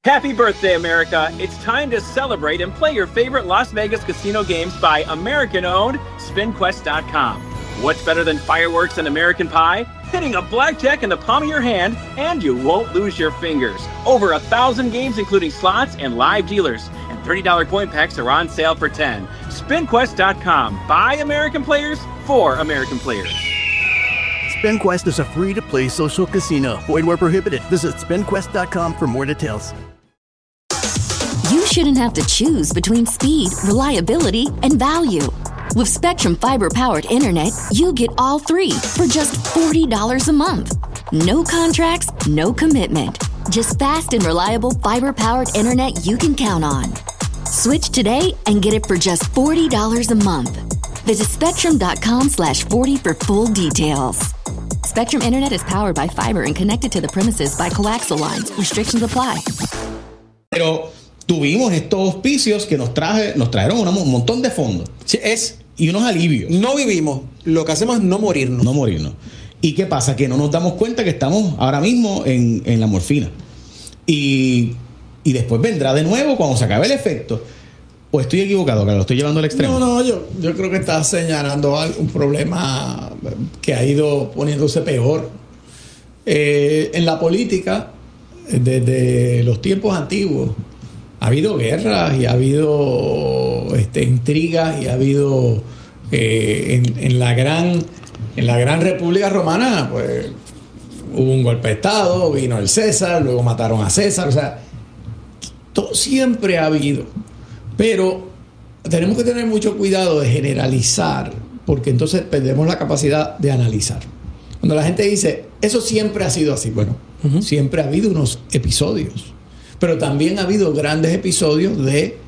Happy birthday, America. It's time to celebrate and play your favorite Las Vegas casino games by American-owned SpinQuest.com. What's better than fireworks and American pie? Hitting a blackjack in the palm of your hand, and you won't lose your fingers. Over 1,000 games, including slots and live dealers. And $30 coin packs are on sale for $10. SpinQuest.com. By American players, for American players. SpinQuest is a free-to-play social casino. Void where prohibited. Visit SpinQuest.com for more details. You shouldn't have to choose between speed, reliability, and value. With Spectrum Fiber-powered internet, you get all three for just $40 a month. No contracts, no commitment. Just fast and reliable fiber-powered internet you can count on. Switch today and get it for just $40 a month. Visit Spectrum.com/40 for full details. Spectrum Internet is powered by fiber and connected to the premises by coaxial lines. Restrictions apply. Pero tuvimos estos auspicios que nos trajeron un montón de fondos. Sí, y unos alivios. No vivimos. Lo que hacemos es no morirnos. No morirnos. ¿Y qué pasa? Que no nos damos cuenta que estamos ahora mismo en la morfina. Y después vendrá de nuevo cuando se acabe el efecto. ¿O estoy equivocado, que lo estoy llevando al extremo? No, yo creo que estás señalando un problema que ha ido poniéndose peor. En la política, desde los tiempos antiguos, ha habido guerras y ha habido intrigas y ha habido en la gran República Romana, pues hubo un golpe de Estado, vino el César, luego mataron a César, o sea, siempre ha habido. Pero tenemos que tener mucho cuidado de generalizar, porque entonces perdemos la capacidad de analizar. Cuando la gente dice, eso siempre ha sido así, bueno, siempre ha habido unos episodios, pero también ha habido grandes episodios de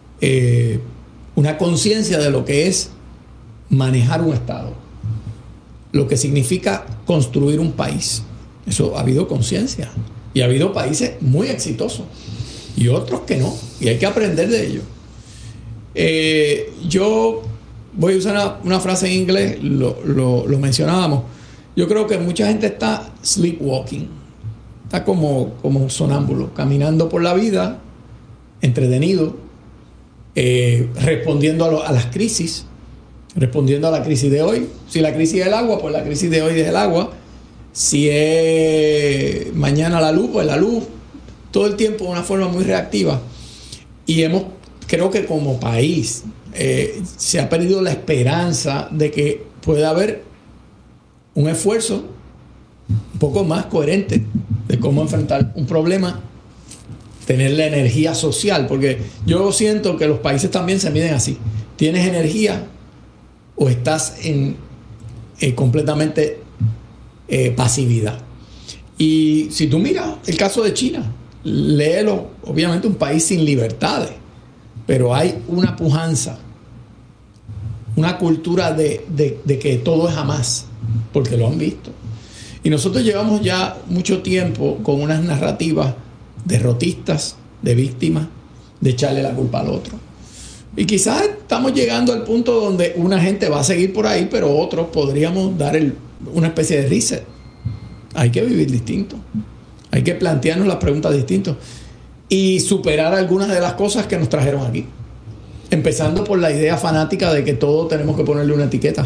una conciencia de lo que es manejar un Estado, lo que significa construir un país. Eso ha habido conciencia, y ha habido países muy exitosos y otros que no, y hay que aprender de ellos. Yo voy a usar una frase en inglés, lo mencionábamos. Yo creo que mucha gente está sleepwalking, está como sonámbulo, caminando por la vida, entretenido, respondiendo a las crisis, respondiendo a la crisis de hoy. Si la crisis es el agua, pues la crisis de hoy es el agua. Si es mañana la luz, pues la luz. Todo el tiempo de una forma muy reactiva. Y creo que como país se ha perdido la esperanza de que pueda haber un esfuerzo un poco más coherente de cómo enfrentar un problema, tener la energía social, porque yo siento que los países también se miden así. ¿Tienes energía o estás en completamente pasividad? Y si tú miras el caso de China, léelo, obviamente un país sin libertades, pero hay una pujanza, una cultura de que todo es a más, porque lo han visto. Y nosotros llevamos ya mucho tiempo con unas narrativas derrotistas, de víctimas, de echarle la culpa al otro. Y quizás estamos llegando al punto donde una gente va a seguir por ahí, pero otros podríamos dar una especie de reset. Hay que vivir distinto. Hay que plantearnos las preguntas distintas y superar algunas de las cosas que nos trajeron aquí. Empezando por la idea fanática de que todo tenemos que ponerle una etiqueta.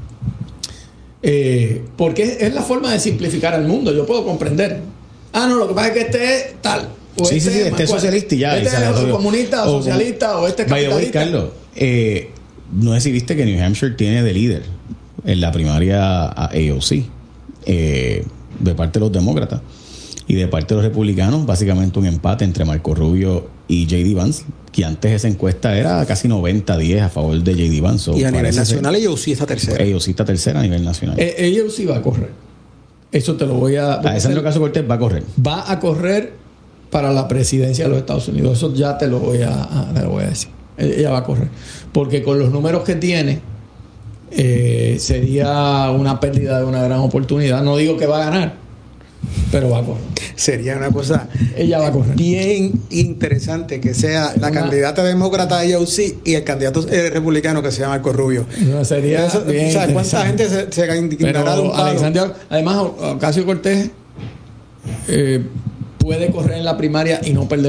Porque es la forma de simplificar el mundo. Yo puedo comprender. No, lo que pasa es que este es tal. O sí, este es socialista y ya. Este es comunista, o socialista, o este es capitalista. Carlos, no sé si viste que New Hampshire tiene de líder en la primaria a AOC de parte de los demócratas. Y de parte de los republicanos, básicamente un empate entre Marco Rubio y J.D. Vance, que antes esa encuesta era casi 90-10 a favor de J.D. Vance. Y a nivel nacional, AOC está tercera. AOC está tercera a nivel nacional. AOC va a correr. Eso te lo voy a... Alessandro Ocasio-Cortez va a correr. Va a correr para la presidencia de los Estados Unidos. Eso ya te lo voy a decir. Ella va a correr. Porque con los números que tiene, sería una pérdida de una gran oportunidad. No digo que va a ganar, pero va a correr. Sería una cosa ella va a correr. Bien interesante que sea la candidata demócrata de AOC y el candidato republicano que se llama Marco Rubio. No, sería eso, bien. ¿Sabes cuánta gente se indignará de un palo? Además, Ocasio-Cortez puede correr en la primaria y no perder